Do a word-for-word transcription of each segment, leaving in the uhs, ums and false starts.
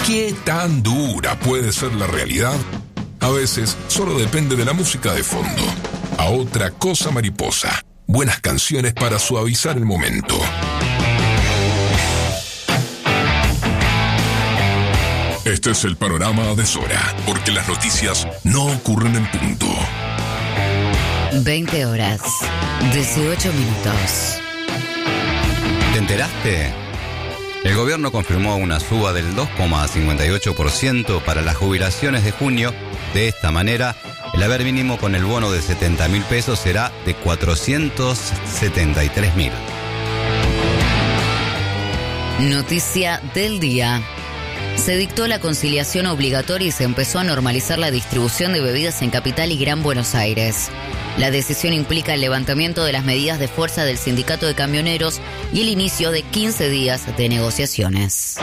¿Qué tan dura puede ser la realidad? A veces solo depende de la música de fondo. A otra cosa mariposa. Buenas canciones para suavizar el momento. Este es el panorama de Sora, porque las noticias no ocurren en punto. veinte horas, dieciocho minutos. ¿Te enteraste? El gobierno confirmó una suba del dos coma cincuenta y ocho por ciento para las jubilaciones de junio. De esta manera, el haber mínimo con el bono de setenta mil pesos será de cuatrocientos setenta y tres mil. Noticia del día. Se dictó la conciliación obligatoria y se empezó a normalizar la distribución de bebidas en Capital y Gran Buenos Aires. La decisión implica el levantamiento de las medidas de fuerza del sindicato de camioneros y el inicio de quince días de negociaciones.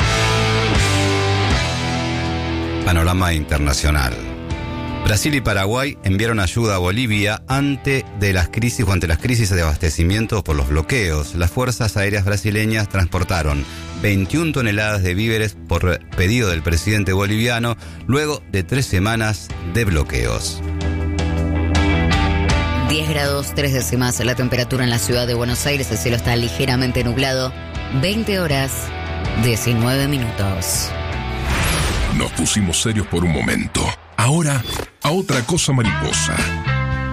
Panorama internacional. Brasil y Paraguay enviaron ayuda a Bolivia ante de las crisis o ante las crisis de abastecimiento por los bloqueos. Las fuerzas aéreas brasileñas transportaron veintiuna toneladas de víveres por pedido del presidente boliviano luego de tres semanas de bloqueos. diez grados, tres décimas la temperatura en la ciudad de Buenos Aires. El cielo está ligeramente nublado. veinte horas, diecinueve minutos. Nos pusimos serios por un momento. Ahora, a otra cosa mariposa.